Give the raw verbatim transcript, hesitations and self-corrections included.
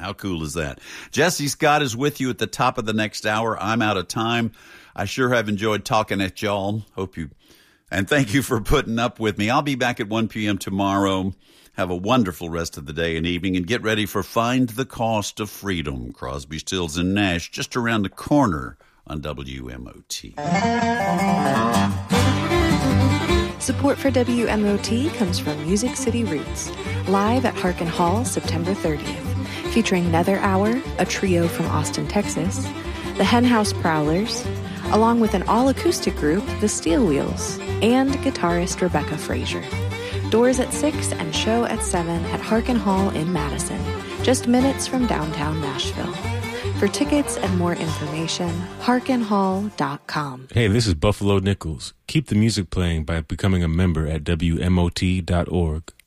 How cool is that? Jesse Scott is with you at the top of the next hour. I'm out of time. I sure have enjoyed talking at y'all. Hope you, and thank you for putting up with me. I'll be back at one p.m. tomorrow. Have a wonderful rest of the day and evening, and get ready for Find the Cost of Freedom. Crosby, Stills, and Nash just around the corner on W M O T. Support for W M O T comes from Music City Roots, live at Harkin Hall September thirtieth, featuring Nether Hour, a trio from Austin, Texas, the Henhouse Prowlers, along with an all-acoustic group, the Steel Wheels, and guitarist Rebecca Frazier. Doors at six and show at seven at Harkin Hall in Madison, just minutes from downtown Nashville. For tickets and more information, harkin hall dot com. Hey, this is Buffalo Nichols. Keep the music playing by becoming a member at W M O T dot org.